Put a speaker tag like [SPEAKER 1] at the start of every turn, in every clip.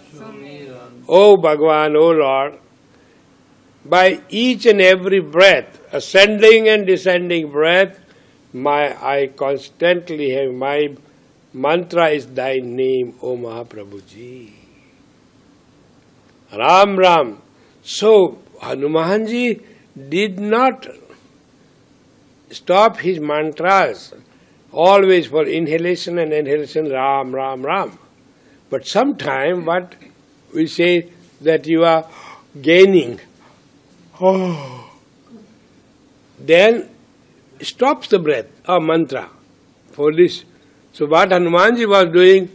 [SPEAKER 1] O Bhagavan, O Lord, by each and every breath, ascending and descending breath, I constantly have my mantra is thy name, O Mahaprabhuji. Ram Ram. So Hanumanji did not stop his mantras always for inhalation and exhalation, Ram, Ram, Ram. But sometime what we say that you are gaining, then stops the breath or mantra for this. So what Hanumanji was doing,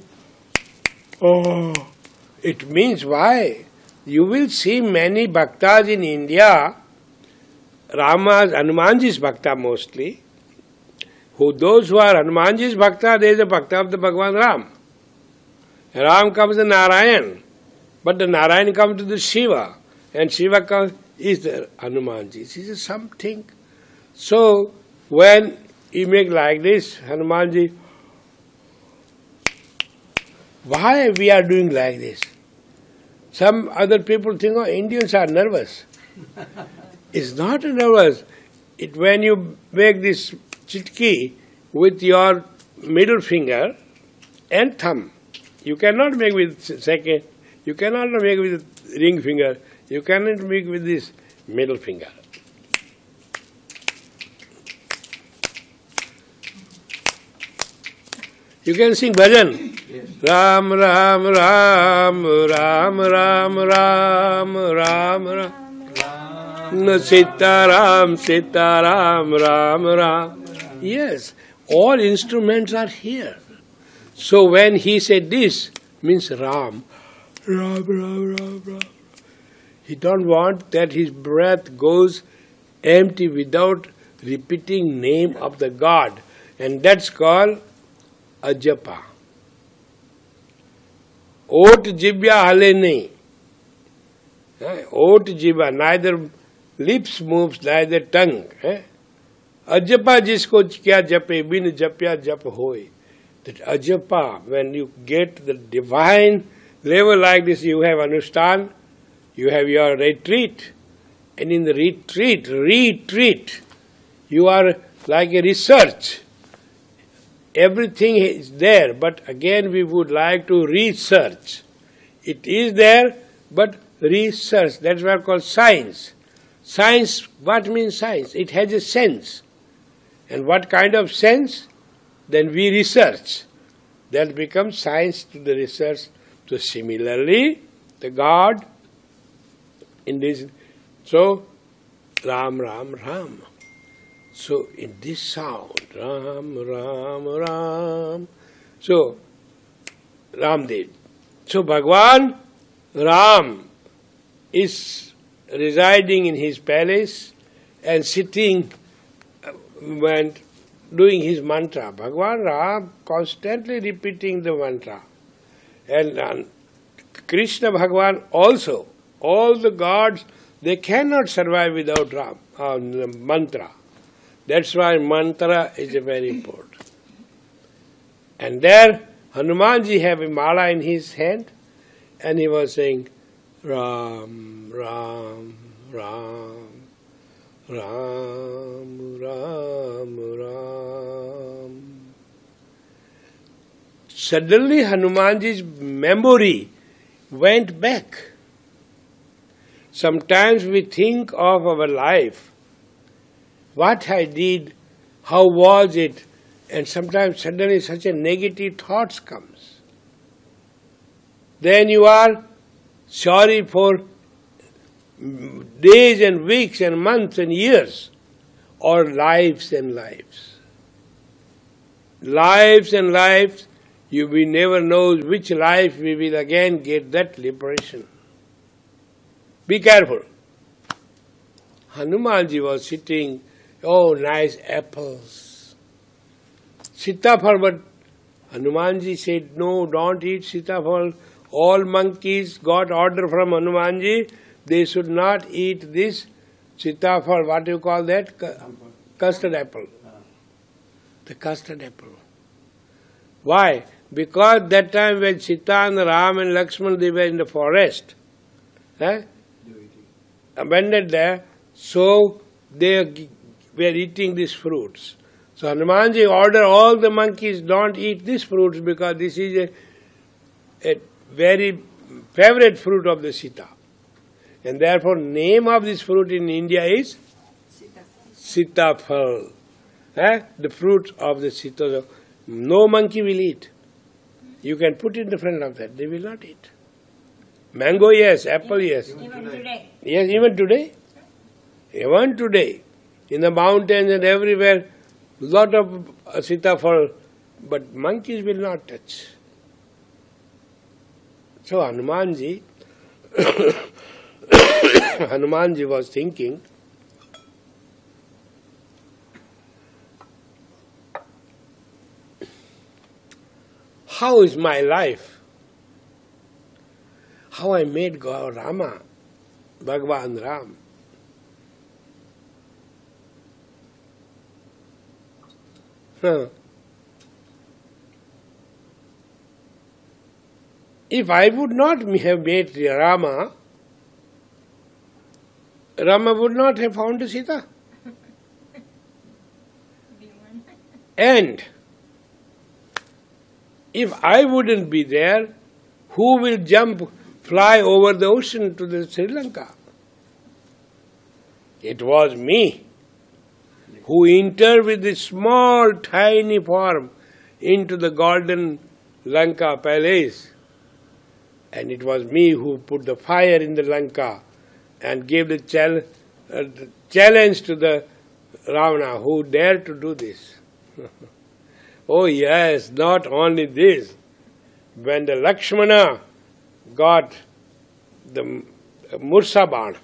[SPEAKER 1] it means why? You will see many bhaktas in India, Hanumanji's bhakta mostly, those who are Hanumanji's bhakta, there is a bhakta of the Bhagavan Ram. Ram comes to Narayan, but the Narayan comes to the Shiva, and Shiva comes, is the Hanumanji. This is something. So, when you make like this, Hanumanji, why we are doing like this? Some other people think, oh, Indians are nervous. It's not nervous. When you make this chitki with your middle finger and thumb, you cannot make with second, you cannot make with ring finger, you cannot make with this middle finger. You can sing bhajan. Yes. Ram, Ram, Ram, Ram, Ram, Ram, Ram, Ram. Sita Ram, Sita Ram, Ram, Ram. Yes, all instruments are here. So when he said this, means Ram, Ram, Ram, Ram, Ram. He don't want that his breath goes empty without repeating name of the God. And that's called ajapa. Ot jibya hale nahi. Ot jibya, neither lips moves, neither tongue. Ajapa jisko kya jape, bin japya jap hoy. That ajapa, when you get the divine level like this, you have anustan, you have your retreat. And in the retreat, you are like a research. Everything is there, but again we would like to research. It is there, but research, that's what I call science. Science, what means science? It has a sense. And what kind of sense? Then we research. That becomes science to the research. So similarly, the God in this, so Ram, Ram, Ram. So in this sound, Ram, Ram, Ram. So Ram did. So Bhagavan Ram is residing in his palace and sitting and doing his mantra. Bhagavan Ram constantly repeating the mantra. And Krishna Bhagavan also, all the gods, they cannot survive without Ram, mantra. That's why mantra is very important. And there, Hanumanji have a mala in his hand, and he was saying, Ram, Ram, Ram, Ram, Ram, Ram. Suddenly Hanumanji's memory went back. Sometimes we think of our life, what I did, how was it, and sometimes suddenly such a negative thoughts comes. Then you are sorry for days and weeks and months and years, or lives and lives. Lives and lives, we never know which life we will again get that liberation. Be careful. Hanumanji was sitting, oh, nice apples. Sitafal, but Hanumanji said, no, don't eat sitafal. All monkeys got order from Hanumanji, they should not eat this sitafal, what do you call that? Custard apple. The custard apple. Why? Because that time when Sita and Ram and Lakshman, they were in the forest, abandoned there, so they were eating these fruits. So Hanumanji ordered all the monkeys, don't eat these fruits because this is a very favorite fruit of the Sita. And therefore name of this fruit in India is Sitafal. The fruit of the Sita. No monkey will eat. You can put it in front of that, they will not eat. Mango, yes. Apple, yes.
[SPEAKER 2] Even today.
[SPEAKER 1] Yes, even today. Even today. In the mountains and everywhere, lot of sitafal, but monkeys will not touch. So Hanumanji, Hanumanji was thinking, how is my life? How I made God Rama, Bhagavan Ram. If I would not have made Rama, Rama would not have found Sita. And if I wouldn't be there, who will fly over the ocean to the Sri Lanka? It was me who entered with this small, tiny form into the golden Lanka palace. And it was me who put the fire in the Lanka and gave the challenge to the Ravana, who dared to do this. Oh yes, not only this. When the Lakshmana got the Mursaban,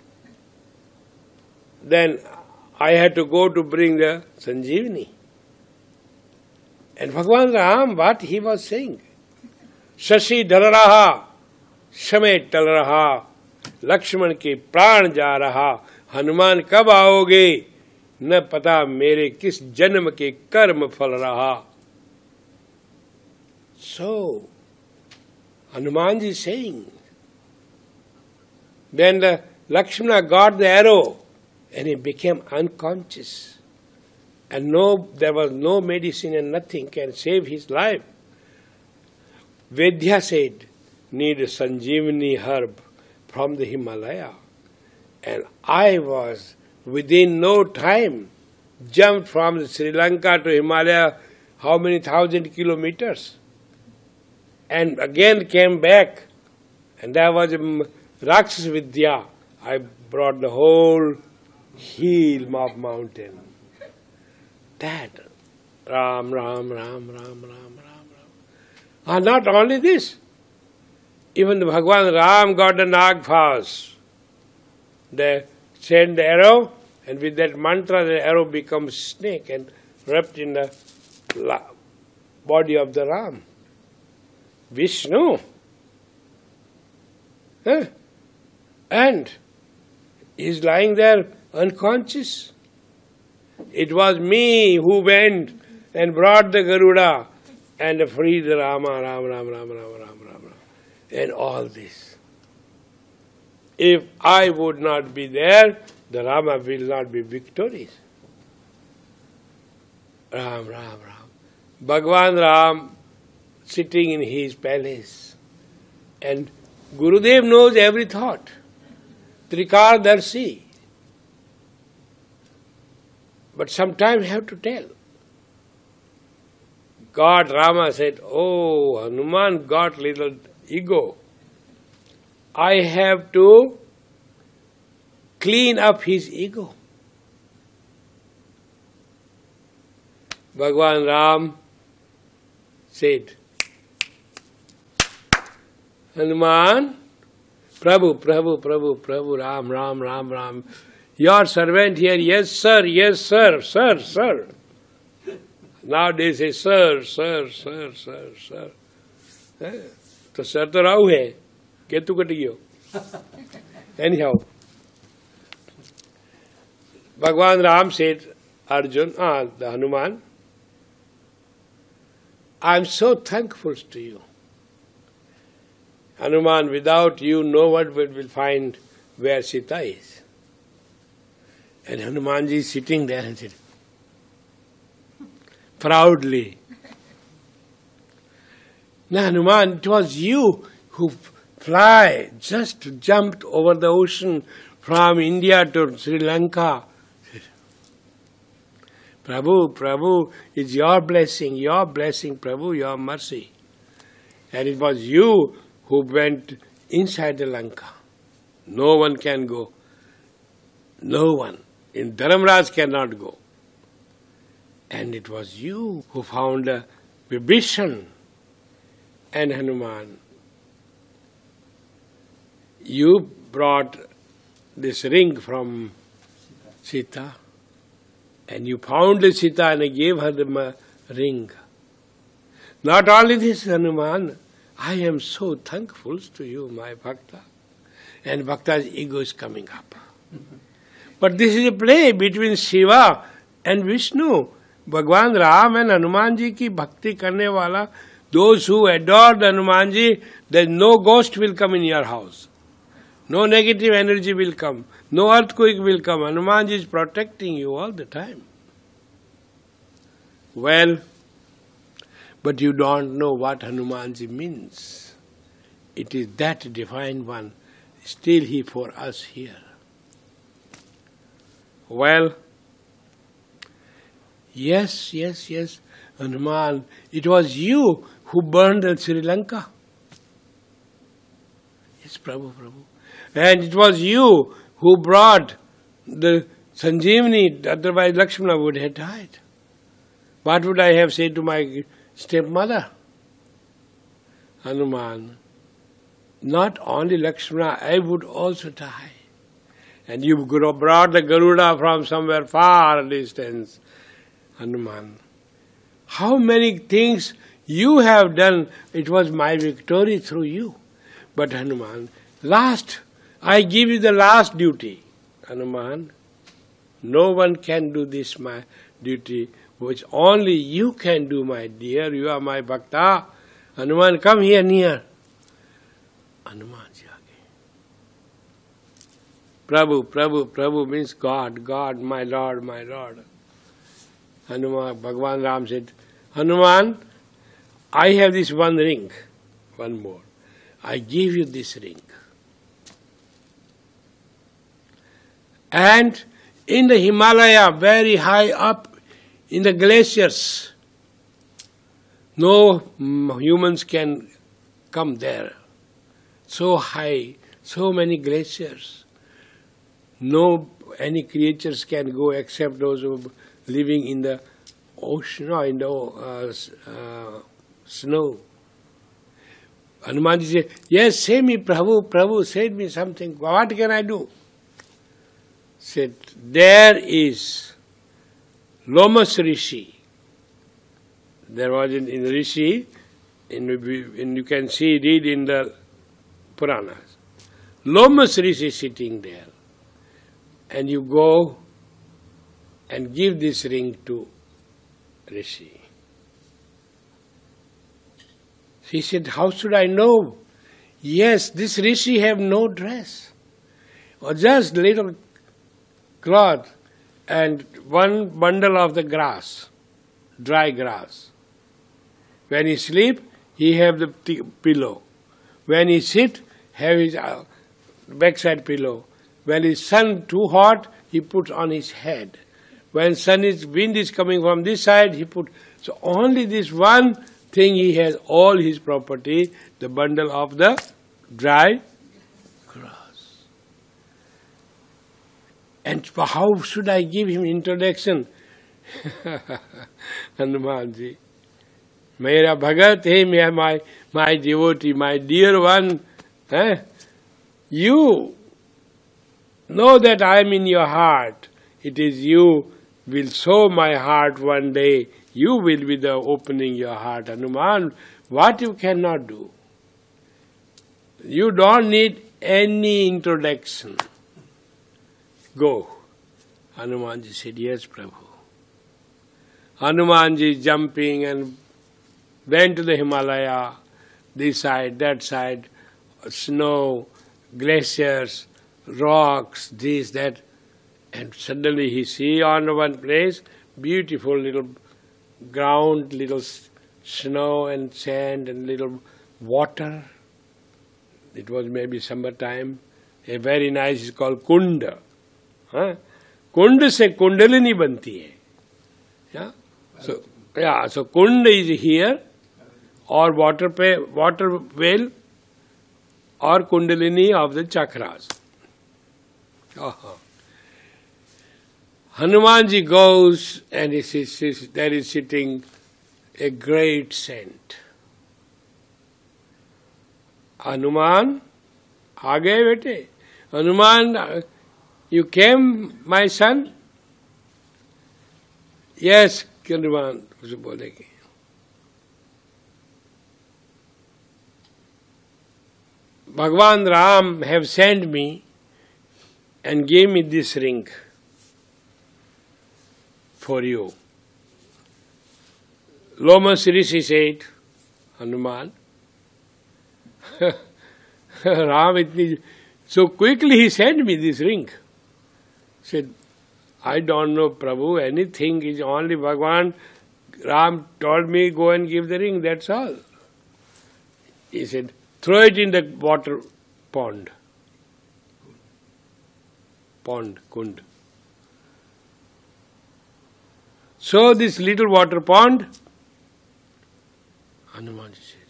[SPEAKER 1] then I had to go to bring the Sanjeevani. And Bhagavan Ram, what he was saying? Shashi dhal raha, समय टल रहा, लक्ष्मण के प्राण जा रहा, हनुमान कब आओगे, न पता मेरे किस जन्म के कर्म फल रहा. So, Hanumanji is saying, then the Lakshmana got the arrow and he became unconscious. And there was no medicine and nothing can save his life. Vedya said, need a Sanjeevani herb from the Himalaya. And I was, within no time, jumped from the Sri Lanka to Himalaya, how many 1,000 kilometers? And again came back. And there was a Rakshas Vidya. I brought the whole heel of mountain. That, Ram, Ram, Ram, Ram, Ram, Ram, Ram. And not only this, even the Bhagavan Ram got the Nagphas. They send the arrow, and with that mantra the arrow becomes snake and wrapped in the body of the Ram. Vishnu. And he's lying there unconscious. It was me who went and brought the Garuda and freed the Rama, Ram, Ram, Ram, Ram, Ram, Ram, Ram, and all this. If I would not be there, the Rama will not be victorious. Ram, Ram, Ram. Bhagavan Ram sitting in his palace. And Gurudev knows every thought. Trikardarshi. But sometimes you have to tell. God, Rama said, oh, Hanuman got little ego. I have to clean up his ego. Bhagavan Ram said, Hanuman, Prabhu, Prabhu, Prabhu, Prabhu, Ram, Ram, Ram, Ram. Your servant here, yes sir, sir, sir. Now they say, sir, sir, sir, sir, sir. तो sir तो राहु है, Ketu cut गयो. Anyhow, Bhagavan Ram said, Arjun, the Hanuman, I am so thankful to you. Hanuman, without you, no one will find where Sita is. And Hanumanji is sitting there and said, proudly. Now, Hanuman, it was you who just jumped over the ocean from India to Sri Lanka. Prabhu, it's your blessing, Prabhu, your mercy. And it was you who went inside the Lanka. No one can go. No one. In Dharamraj cannot go. And it was you who found Vibhishan and Hanuman. You brought this ring from Sita, and you found Sita and gave her the ring. Not only this, Hanuman, I am so thankful to you, my Bhakta. And Bhakta's ego is coming up. But this is a play between Shiva and Vishnu. Bhagwan Ram and Hanumanji ki bhakti karne wala, those who adore Hanumanji, then no ghost will come in your house. No negative energy will come. No earthquake will come. Hanumanji is protecting you all the time. Well, but you don't know what Hanumanji means. It is that divine one. Still he for us here. Well, yes, Hanuman, it was you who burned Sri Lanka. Yes, Prabhu. And it was you who brought the Sanjeevani, otherwise Lakshmana would have died. What would I have said to my stepmother? Hanuman, not only Lakshmana, I would also die. And you brought the Garuda from somewhere far distance. Hanuman, how many things you have done, it was my victory through you. But Hanuman, I give you the last duty. Hanuman, no one can do this, my duty, which only you can do, my dear. You are my Bhakta. Hanuman, come here near. Hanuman ji aage. Prabhu means God, my Lord. Hanuman, Bhagwan Ram said, Hanuman, I have this one ring, one more. I give you this ring. And in the Himalaya, very high up in the glaciers, no humans can come there. So high, so many glaciers. No any creatures can go except those who are living in the ocean or in the snow. Hanumanji said, yes, say me, Prabhu, say me something. What can I do? Said, there is Lomas Rishi. There was in Rishi, and you can read in the Puranas. Lomas Rishi sitting there. And you go and give this ring to Rishi. He said, how should I know? Yes, this Rishi have no dress, or just little cloth and one bundle of the grass, dry grass. When he sleep, he have the pillow. When he sit, have his backside pillow. When his sun too hot, he puts on his head. When wind is coming from this side, he put. So only this one thing he has, all his property, the bundle of the dry grass. And how should I give him introduction? Hanumanji, Mera Bhagat, hey, my devotee, my dear one, you know that I am in your heart. It is you will sow my heart one day. You will be the opening your heart. Hanuman, what you cannot do. You don't need any introduction. Go. Hanumanji said, yes, Prabhu. Hanumanji jumping and went to the Himalaya, this side, that side, snow, glaciers, rocks, this, that, and suddenly he see on one place beautiful little ground, little snow and sand and little water. It was maybe summertime. A very nice, it's called kunda. Kund se kundalini banti hai. So kund is here, or water well, or kundalini of the chakras. Hanumanji goes and there is sitting a great saint. Hanuman, aa gaye bete? Hanuman, you came, my son? Yes, Hanuman usse bolegi. Bhagwan Ram have sent me and gave me this ring for you. Lomas Rishi said, Hanuman, Ram, so quickly he sent me this ring. Said, I don't know, Prabhu, anything is only Bhagwan. Ram told me, go and give the ring, that's all. He said, throw it in the water pond. Kund. So this little water pond, Hanumanji said,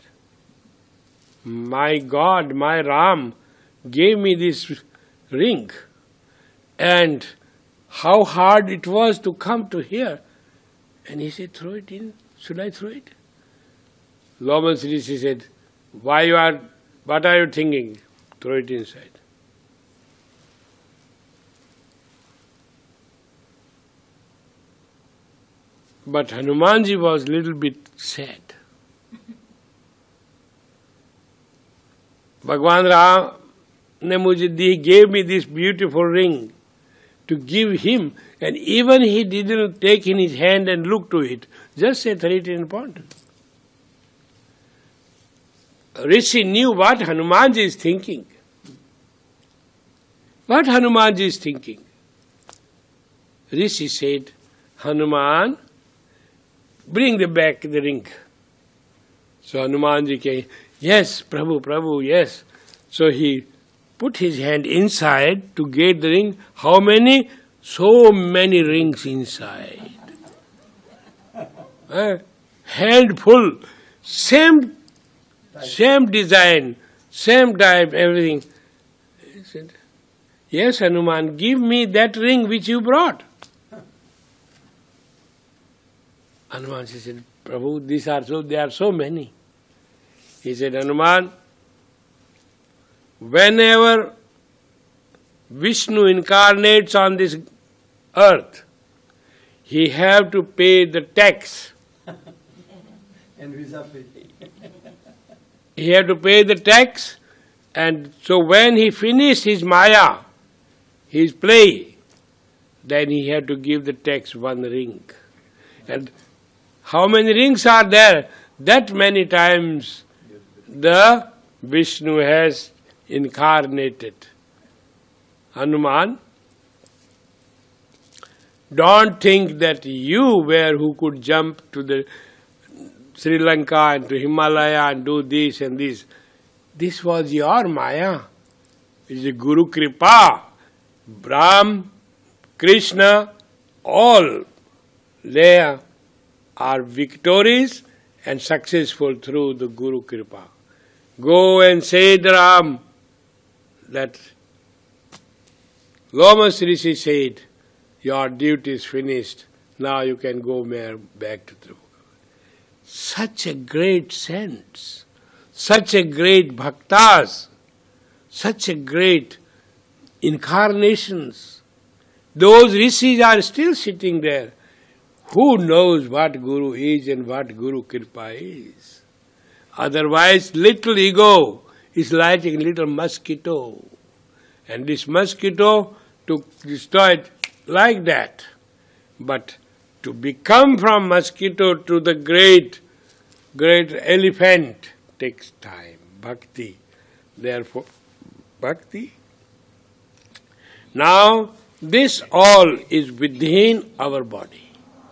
[SPEAKER 1] my God, my Ram gave me this ring, and how hard it was to come to here. And he said, throw it in. Should I throw it? Lomas Rishi said, what are you thinking? Throw it inside. But Hanumanji was a little bit sad. Bhagwan Ram gave me this beautiful ring to give him, and even he didn't take in his hand and look to it, just say throw it in the pond. Rishi knew what Hanumanji is thinking. What Hanumanji is thinking? Rishi said, Hanuman, bring back the ring. So Hanumanji came, yes, Prabhu, yes. So he put his hand inside to get the ring. How many? So many rings inside. Handful, same design, same type, everything. He said, yes, Hanuman, give me that ring which you brought. Hanuman said, Prabhu, there are so many. He said, Hanuman, whenever Vishnu incarnates on this earth, he have to pay the tax.
[SPEAKER 2] And visa fee.
[SPEAKER 1] He had to pay the tax, and so when he finished his Maya, his play, then he had to give the tax one ring. And how many rings are there? That many times the Vishnu has incarnated. Hanuman, don't think that you were who could jump to the Sri Lanka and to Himalaya and do this and this. This was your Maya. It is a Guru Kripa. Brahm, Krishna, all they are victorious and successful through the Guru Kripa. Go and say to Ram that Lomas Rishi said, your duty is finished, now you can go back to Tribhuvan. Such a great saints, such a great bhaktas, such a great incarnations. Those rishis are still sitting there. Who knows what Guru is and what Guru Kripa is? Otherwise, little ego is like a little mosquito. And this mosquito, to destroy it like that. But to become from mosquito to the great great elephant takes time. Bhakti. Therefore, bhakti. Now, this all is within our body.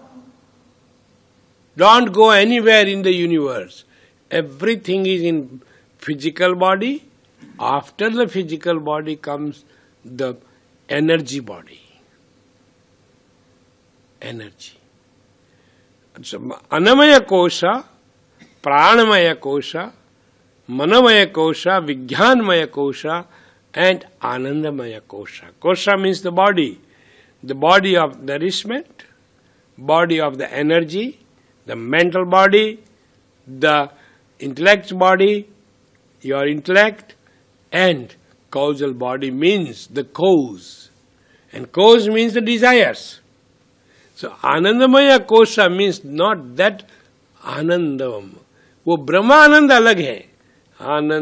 [SPEAKER 1] Don't go anywhere in the universe. Everything is in physical body. After the physical body comes the energy body. Energy. So, Anamaya Kosha, Pranamaya Kosha, Manamaya Kosha, Vijnanmaya Kosha, and Anandamaya Kosha. Kosha means the body of nourishment, body of the energy, the mental body, the intellect body, your intellect, and causal body means the cause. And cause means the desires. So Anandamaya Kosha means not that Anandam. वो ब्रह्मानंद अलग है. आनंद